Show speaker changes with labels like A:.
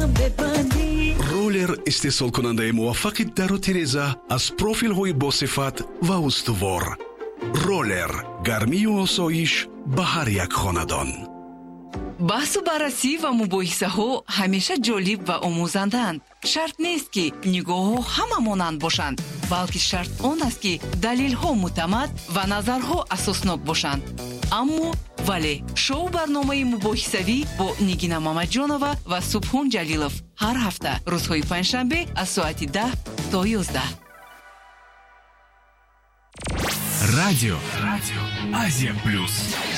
A: роллер истеҳсолкунандаи муваффақи дару тиреза аз профилҳои босифат ва устувор. роллер гармию осоиш ба ҳар як хонадон.
B: баҳсу баррасӣ ва мубоҳисаҳо ҳамеша ҷолиб ва омӯзандаанд. шарт нест ки нигоҳҳо ҳама монанд бошанд, балки шарт он аст ки далелҳо муътамад ва назарҳо асоснок бошанд. аммо вале шоу барномаи мубоҳисавӣ бо Нигина Мамаҷонова ва Субҳон Ҷалилов ҳар ҳафта рӯзҳои панҷшанбе аз соати 10 то 11.
C: Радио Азия Плюс.